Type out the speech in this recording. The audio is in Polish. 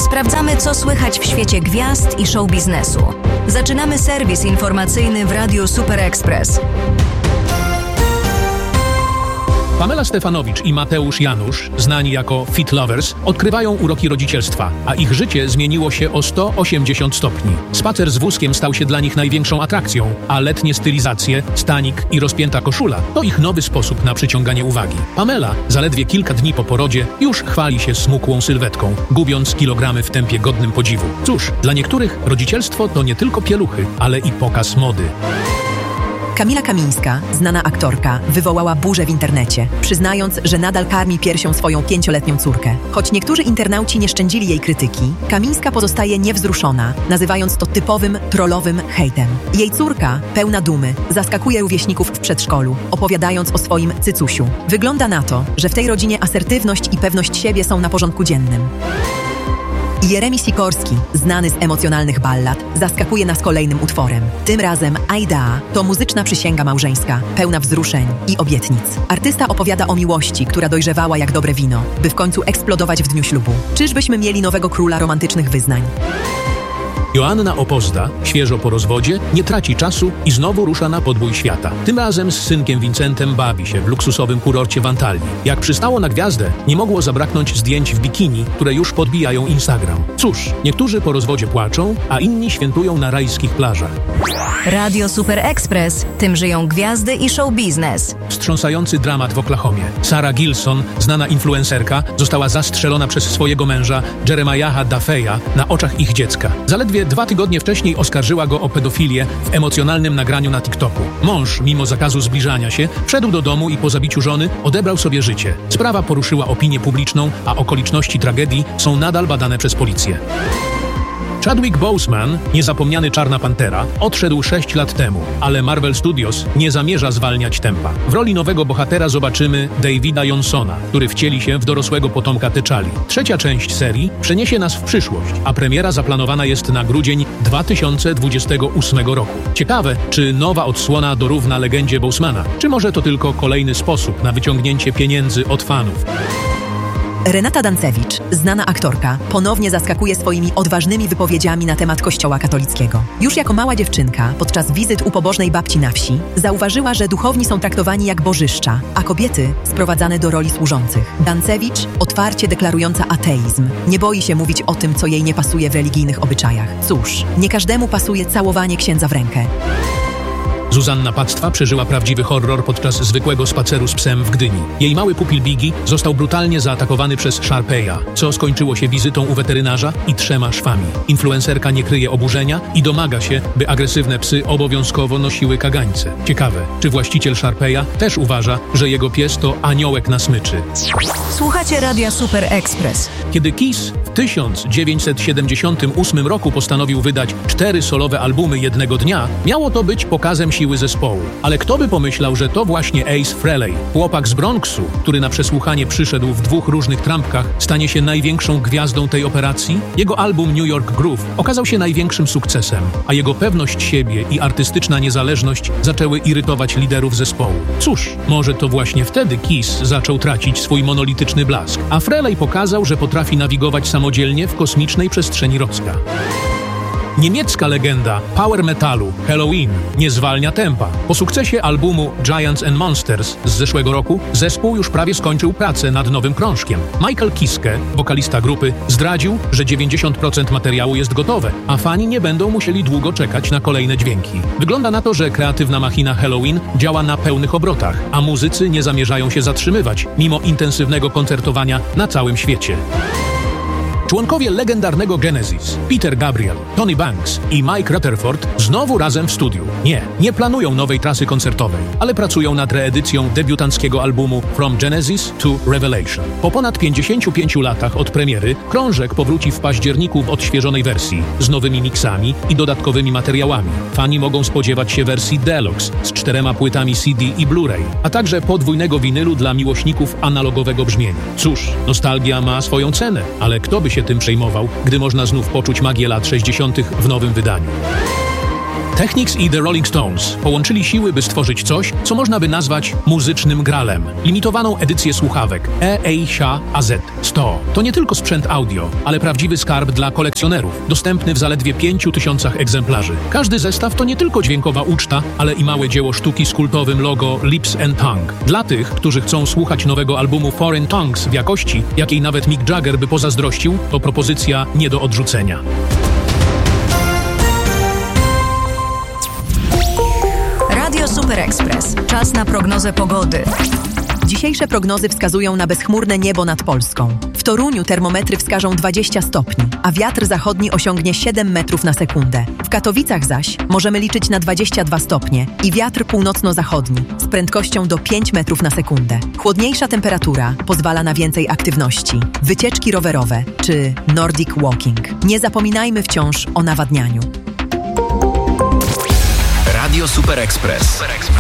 Sprawdzamy, co słychać w świecie gwiazd i show biznesu. Zaczynamy serwis informacyjny w Radiu Super Express. Pamela Stefanowicz i Mateusz Janusz, znani jako Fit Lovers, odkrywają uroki rodzicielstwa, a ich życie zmieniło się o 180 stopni. Spacer z wózkiem stał się dla nich największą atrakcją, a letnie stylizacje, stanik i rozpięta koszula to ich nowy sposób na przyciąganie uwagi. Pamela, zaledwie kilka dni po porodzie, już chwali się smukłą sylwetką, gubiąc kilogramy w tempie godnym podziwu. Cóż, dla niektórych rodzicielstwo to nie tylko pieluchy, ale i pokaz mody. Kamila Kamińska, znana aktorka, wywołała burzę w internecie, przyznając, że nadal karmi piersią swoją 5-letnią córkę. Choć niektórzy internauci nie szczędzili jej krytyki, Kamińska pozostaje niewzruszona, nazywając to typowym, trollowym hejtem. Jej córka, pełna dumy, zaskakuje rówieśników w przedszkolu, opowiadając o swoim cycusiu. Wygląda na to, że w tej rodzinie asertywność i pewność siebie są na porządku dziennym. Jeremi Sikorski, znany z emocjonalnych ballad, zaskakuje nas kolejnym utworem. Tym razem Aida to muzyczna przysięga małżeńska, pełna wzruszeń i obietnic. Artysta opowiada o miłości, która dojrzewała jak dobre wino, by w końcu eksplodować w dniu ślubu. Czyżbyśmy mieli nowego króla romantycznych wyznań? Joanna Opozda, świeżo po rozwodzie, nie traci czasu i znowu rusza na podbój świata. Tym razem z synkiem Vincentem bawi się w luksusowym kurorcie w Antalii. Jak przystało na gwiazdę, nie mogło zabraknąć zdjęć w bikini, które już podbijają Instagram. Cóż, niektórzy po rozwodzie płaczą, a inni świętują na rajskich plażach. Radio Super Express. Tym żyją gwiazdy i show biznes. Wstrząsający dramat w Oklahomie. Sarah Gilson, znana influencerka, została zastrzelona przez swojego męża Jeremiaha Daffeya na oczach ich dziecka. Zaledwie 2 tygodnie wcześniej oskarżyła go o pedofilię w emocjonalnym nagraniu na TikToku. Mąż, mimo zakazu zbliżania się, wszedł do domu i po zabiciu żony odebrał sobie życie. Sprawa poruszyła opinię publiczną, a okoliczności tragedii są nadal badane przez policję. Chadwick Boseman, niezapomniany Czarna Pantera, odszedł 6 lat temu, ale Marvel Studios nie zamierza zwalniać tempa. W roli nowego bohatera zobaczymy Davida Johnsona, który wcieli się w dorosłego potomka T'Challi. 3. część serii przeniesie nas w przyszłość, a premiera zaplanowana jest na grudzień 2028 roku. Ciekawe, czy nowa odsłona dorówna legendzie Bosemana, czy może to tylko kolejny sposób na wyciągnięcie pieniędzy od fanów. Renata Dancewicz, znana aktorka, ponownie zaskakuje swoimi odważnymi wypowiedziami na temat Kościoła katolickiego. Już jako mała dziewczynka, podczas wizyt u pobożnej babci na wsi, zauważyła, że duchowni są traktowani jak bożyszcza, a kobiety sprowadzane do roli służących. Dancewicz, otwarcie deklarująca ateizm, nie boi się mówić o tym, co jej nie pasuje w religijnych obyczajach. Cóż, nie każdemu pasuje całowanie księdza w rękę. Zuzanna Pactwa przeżyła prawdziwy horror podczas zwykłego spaceru z psem w Gdyni. Jej mały pupil Biggie został brutalnie zaatakowany przez Sharpeya, co skończyło się wizytą u weterynarza i 3 szwami. Influencerka nie kryje oburzenia i domaga się, by agresywne psy obowiązkowo nosiły kagańce. Ciekawe, czy właściciel Sharpeya też uważa, że jego pies to aniołek na smyczy. Słuchacie Radia Super Express. Kiedy Kiss w 1978 roku postanowił wydać 4 solowe albumy jednego dnia, miało to być pokazem siły zespołu. Ale kto by pomyślał, że to właśnie Ace Frehley, chłopak z Bronxu, który na przesłuchanie przyszedł w 2 różnych trampkach, stanie się największą gwiazdą tej operacji? Jego album New York Groove okazał się największym sukcesem, a jego pewność siebie i artystyczna niezależność zaczęły irytować liderów zespołu. Cóż, może to właśnie wtedy Kiss zaczął tracić swój monolityczny blask, a Frehley pokazał, że potrafi nawigować samodzielnie w kosmicznej przestrzeni Rocka. Niemiecka legenda power metalu Helloween nie zwalnia tempa. Po sukcesie albumu Giants and Monsters z zeszłego roku zespół już prawie skończył pracę nad nowym krążkiem. Michael Kiske, wokalista grupy, zdradził, że 90% materiału jest gotowe, a fani nie będą musieli długo czekać na kolejne dźwięki. Wygląda na to, że kreatywna machina Helloween działa na pełnych obrotach, a muzycy nie zamierzają się zatrzymywać, mimo intensywnego koncertowania na całym świecie. Członkowie legendarnego Genesis, Peter Gabriel, Tony Banks i Mike Rutherford znowu razem w studiu. Nie planują nowej trasy koncertowej, ale pracują nad reedycją debiutanckiego albumu From Genesis to Revelation. Po ponad 55 latach od premiery krążek powróci w październiku w odświeżonej wersji, z nowymi miksami i dodatkowymi materiałami. Fani mogą spodziewać się wersji Deluxe z 4 płytami CD i Blu-ray, a także podwójnego winylu dla miłośników analogowego brzmienia. Cóż, nostalgia ma swoją cenę, ale kto by się tym przejmował, gdy można znów poczuć magię lat 60. w nowym wydaniu. Technics i The Rolling Stones połączyli siły, by stworzyć coś, co można by nazwać muzycznym gralem. Limitowaną edycję słuchawek EASIA AZ-100. To nie tylko sprzęt audio, ale prawdziwy skarb dla kolekcjonerów, dostępny w zaledwie 5000 egzemplarzy. Każdy zestaw to nie tylko dźwiękowa uczta, ale i małe dzieło sztuki z kultowym logo Lips and Tongue. Dla tych, którzy chcą słuchać nowego albumu Foreign Tongues w jakości, jakiej nawet Mick Jagger by pozazdrościł, to propozycja nie do odrzucenia. Radio Super Express. Czas na prognozę pogody. Dzisiejsze prognozy wskazują na bezchmurne niebo nad Polską. W Toruniu termometry wskażą 20 stopni, a wiatr zachodni osiągnie 7 metrów na sekundę. W Katowicach zaś możemy liczyć na 22 stopnie i wiatr północno-zachodni z prędkością do 5 metrów na sekundę. Chłodniejsza temperatura pozwala na więcej aktywności, wycieczki rowerowe czy Nordic Walking. Nie zapominajmy wciąż o nawadnianiu. Radio Super Express.